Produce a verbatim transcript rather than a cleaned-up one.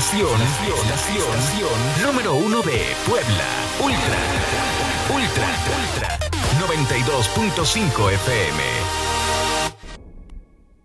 estación, estación número uno de Puebla. Ultra, Ultra, Ultra, noventa y dos punto cinco F M.